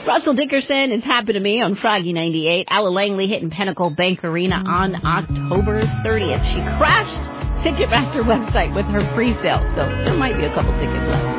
Russell Dickerson, It's Happened to Me on Froggy 98. Ella Langley hitting Pinnacle Bank Arena on October 30th. She crashed Ticketmaster website with her pre-sale, so there might be a couple tickets left.